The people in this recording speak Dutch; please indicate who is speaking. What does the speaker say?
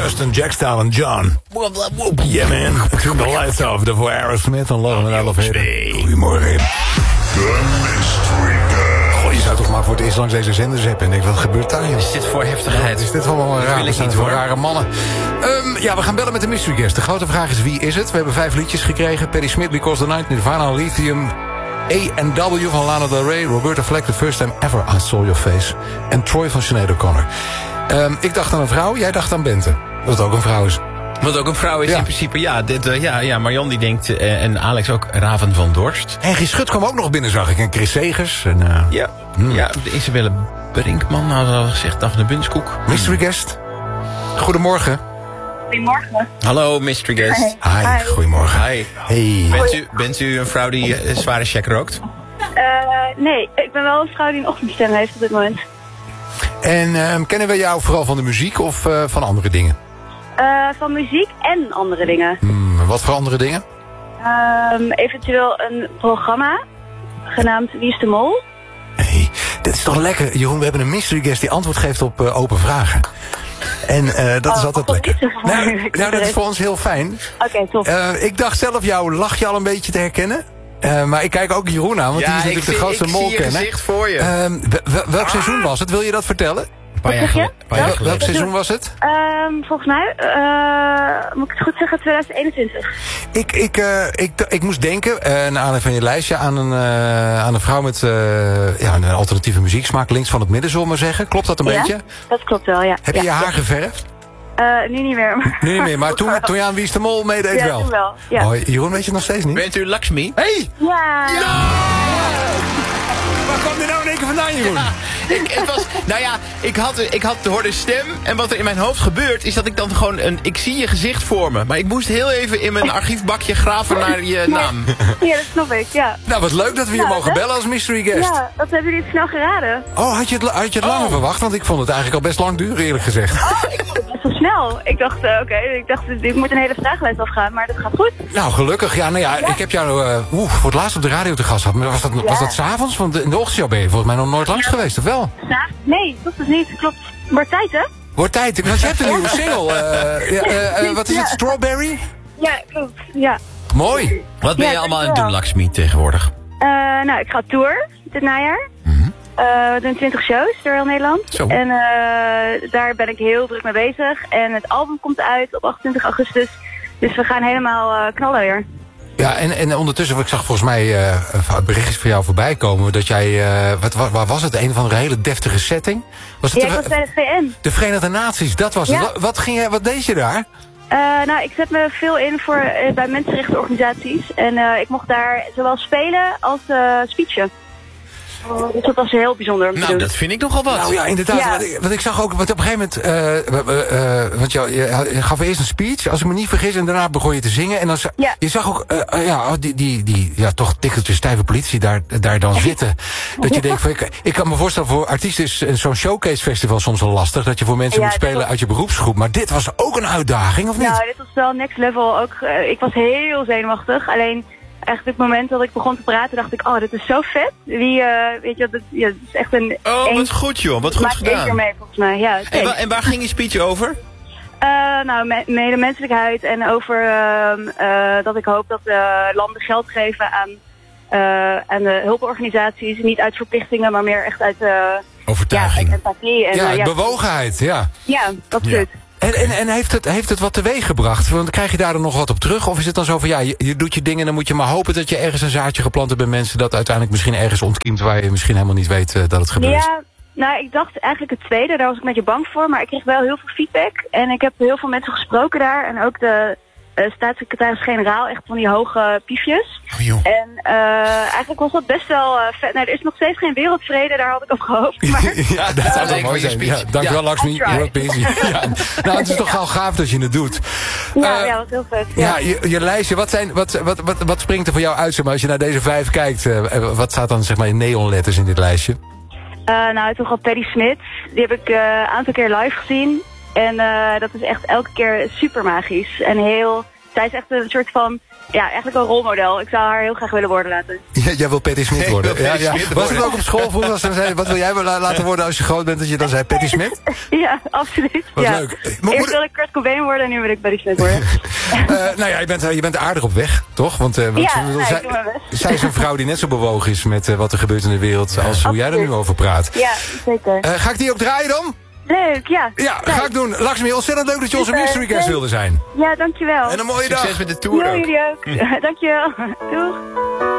Speaker 1: Justin Jackstyle en John. Yeah man, turn the lights off. Daarvoor Aerosmith en Love and Love Hate. Goedemorgen. Goh, je zou toch maar voor het eerst langs deze zender zeppen en denk, wat gebeurt daar?
Speaker 2: Is dit voor heftigheid?
Speaker 1: Is dit allemaal raar?
Speaker 2: Wil ik niet, hoor.
Speaker 1: Rare mannen. Ja, we gaan bellen met de mystery guest. De grote vraag is, wie is het? We hebben 5 liedjes gekregen. Patti Smith, Because the Night, Nirvana, Lithium, A&W van Lana Del Rey, Roberta Flack, The First Time Ever I Saw Your Face en Troy van Sinead O'Connor. Ik dacht aan een vrouw, jij dacht aan Bente. Dat ook een vrouw is.
Speaker 2: Wat ook een vrouw is in principe, ja. Marjan die denkt, en Alex ook, Raven van Dorst.
Speaker 1: En Guus Schut kwam ook nog binnen, zag ik. En Chris Segers. En,
Speaker 2: Ja, de Isabelle Brinkman had al gezegd, Daphne Bunskoek.
Speaker 1: Mystery guest. Goedemorgen.
Speaker 3: Goedemorgen.
Speaker 2: Hallo, mystery guest.
Speaker 1: Hi, goedemorgen.
Speaker 2: Hi.
Speaker 1: Hey.
Speaker 2: Bent u een vrouw die zware check rookt?
Speaker 3: Nee, ik ben wel een vrouw die een ochtendstem heeft op dit moment.
Speaker 1: En kennen we jou vooral van de muziek of van andere dingen?
Speaker 3: Van muziek en andere dingen.
Speaker 1: Wat voor andere dingen?
Speaker 3: Eventueel een programma genaamd Wie is de Mol?
Speaker 1: Hey, dit is toch lekker. Jeroen, we hebben een mystery guest die antwoord geeft op open vragen. En dat is altijd lekker. Nou, dat is voor ons heel fijn.
Speaker 3: Oké, top.
Speaker 1: Ik dacht zelf jouw lachje al een beetje te herkennen. Maar ik kijk ook Jeroen aan, want die is natuurlijk de grootste mol kennen.
Speaker 2: Ik zie je gezicht voor je.
Speaker 1: Welk seizoen was het? Wil je dat vertellen?
Speaker 2: Een paar jaar geleden.
Speaker 1: Welk seizoen was het?
Speaker 3: Volgens mij, moet ik het goed zeggen, 2021.
Speaker 1: Ik moest denken, naar aanleiding van je lijstje, aan een vrouw met een alternatieve muzieksmaak. Links van het midden, zullen we maar zeggen. Klopt dat een beetje?
Speaker 3: Dat klopt wel, ja.
Speaker 1: Heb je je haar geverfd?
Speaker 3: Nu niet meer.
Speaker 1: Nu niet meer, maar toen je aan Wie is de Mol meedeed wel?
Speaker 3: Ja, toen wel. Ja.
Speaker 1: Oh, Jeroen, weet je het nog steeds niet?
Speaker 2: Bent u Lakshmi?
Speaker 1: Hey!
Speaker 3: Ja!
Speaker 1: Waar kwam dit nou in één keer vandaan, Jeroen?
Speaker 2: Ik hoorde stem. En wat er in mijn hoofd gebeurt, is dat ik dan gewoon ik zie je gezicht voor me. Maar ik moest heel even in mijn archiefbakje graven naar je naam.
Speaker 3: Ja, dat snap ik, ja.
Speaker 1: Nou, wat leuk dat we je mogen bellen als mystery guest.
Speaker 3: Ja, dat hebben jullie snel geraden.
Speaker 1: Oh, had je het langer verwacht? Want ik vond het eigenlijk al best lang duren, eerlijk gezegd.
Speaker 3: Ik vond het best wel snel. Ik dacht, ik moet een hele vragenlijst afgaan, maar dat gaat goed.
Speaker 1: Nou, gelukkig. Ja, ik heb jou voor het laatst op de radio te gast gehad. Maar was dat 's avonds? Want in de ochtendshow ben je volgens mij nog nooit langs geweest, of wel?
Speaker 3: Nee, dat is niet. Klopt. Wordt tijd, hè?
Speaker 1: Wordt tijd. Want je hebt een nieuwe single. Wat is het? Strawberry?
Speaker 3: Ja, klopt. Ja.
Speaker 1: Mooi.
Speaker 2: Wat ben je allemaal aan het doen, Lakshmi, tegenwoordig?
Speaker 3: Ik ga op tour dit najaar. We doen 20 shows door heel Nederland.
Speaker 1: Zo.
Speaker 3: En daar ben ik heel druk mee bezig. En het album komt uit op 28 augustus. Dus we gaan helemaal knallen weer.
Speaker 1: Ja, en ondertussen, ik zag volgens mij berichtjes van jou voorbij komen. Dat jij, waar was het? Een van de hele deftige setting? Was het
Speaker 3: ik was bij de VN.
Speaker 1: De Verenigde Naties, dat was het. Wat deed je daar?
Speaker 3: Ik zet me veel in bij mensenrechtenorganisaties. En ik mocht daar zowel spelen als speechen. Dus dat was heel bijzonder om te doen.
Speaker 2: Dat vind ik nogal wat.
Speaker 1: Nou ja, inderdaad.
Speaker 3: Ja.
Speaker 1: Want ik zag ook, want op een gegeven moment, want je gaf eerst een speech, als ik me niet vergis, en daarna begon je te zingen. En dan je zag ook, die toch tikkeltje stijve politie daar dan zitten. Dat je denkt, ik kan me voorstellen, voor artiesten is zo'n showcase festival soms wel lastig, dat je voor mensen moet spelen uit je beroepsgroep. Maar dit was ook een uitdaging, of niet?
Speaker 3: Nou, dit was wel next level. Ook, ik was heel zenuwachtig. Alleen, echt op het moment dat ik begon te praten, dacht ik, dit is zo vet. Weet je, dat is echt een...
Speaker 2: Wat goed, joh. Wat goed gedaan.
Speaker 3: Maak mee, volgens mij. Ja,
Speaker 2: en waar ging je speech over?
Speaker 3: Medemenselijkheid en over dat ik hoop dat landen geld geven aan de hulporganisaties. Niet uit verplichtingen, maar meer echt uit...
Speaker 1: overtuiging.
Speaker 3: Uit empathie. En,
Speaker 1: bewogenheid, ja.
Speaker 3: Ja, absoluut.
Speaker 1: Ja. En heeft het wat teweeg gebracht? Want krijg je daar dan nog wat op terug? Of is het dan zo van, je doet je dingen en dan moet je maar hopen dat je ergens een zaadje geplant hebt bij mensen, dat uiteindelijk misschien ergens ontkiemt waar je misschien helemaal niet weet dat het gebeurt?
Speaker 3: Ja, nou, ik dacht eigenlijk het tweede, daar was ik een beetje bang voor, maar ik kreeg wel heel veel feedback. En ik heb heel veel mensen gesproken daar en ook de staatssecretaris-generaal, echt van die hoge piefjes. En eigenlijk was dat best wel vet. Nou, er is nog steeds geen wereldvrede, daar had ik op gehoopt. Maar,
Speaker 1: dat zou toch mooi zijn. Ja, dankjewel, Lakshmi. You're busy. Nou, het is toch wel gaaf dat je het doet.
Speaker 3: Ja, wat heel vet. Ja,
Speaker 1: je lijstje, wat springt er voor jou uit? Zeg maar, als je naar deze 5 kijkt, wat staat dan zeg maar in neonletters in dit lijstje?
Speaker 3: Toch al Patti Smith. Die heb ik een aantal keer live gezien. En dat is echt elke keer super magisch. En heel zij is echt een soort van, eigenlijk een rolmodel. Ik zou haar heel graag willen worden laten.
Speaker 1: Jij wil Patti Smith worden. Ja. Was het ook op school vroeger als ze zei, wat wil jij laten worden als je groot bent, dat je dan zei Patti Smith?
Speaker 3: Ja, absoluut.
Speaker 1: Wat leuk.
Speaker 3: Eerst wil ik Kurt Cobain worden en nu wil ik Patti Smith worden.
Speaker 1: Je bent aardig op weg, toch? Want zij is een vrouw die net zo bewogen is met wat er gebeurt in de wereld als hoe jij er nu over praat.
Speaker 3: Ja, zeker.
Speaker 1: Ga ik die ook draaien dan?
Speaker 3: Leuk, ja.
Speaker 1: Ja, ga ik doen. Laxmi, ontzettend leuk dat je onze mystery guest wilde zijn.
Speaker 3: Ja, dankjewel.
Speaker 1: En een mooie dag.
Speaker 2: Succes met de tour ook.
Speaker 3: Jullie ook. Dankjewel. Doeg.